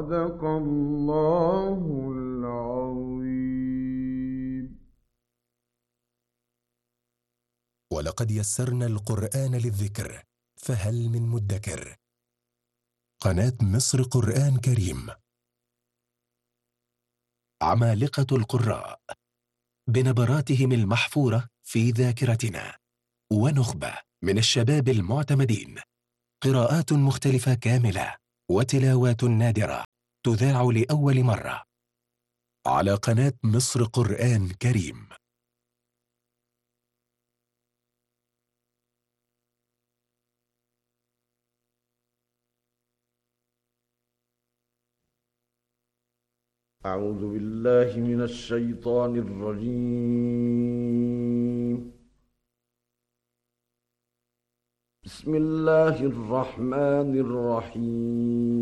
صدق الله العظيم. ولقد يسرنا القرآن للذكر فهل من مدكر. قناة مصر قرآن كريم. عمالقة القراء بنبراتهم المحفورة في ذاكرتنا، ونخبة من الشباب المعتمدين، قراءات مختلفة كاملة وتلاوات نادرة تذاع لأول مرة على قناة مصر قرآن كريم. أعوذ بالله من الشيطان الرجيم. بسم الله الرحمن الرحيم.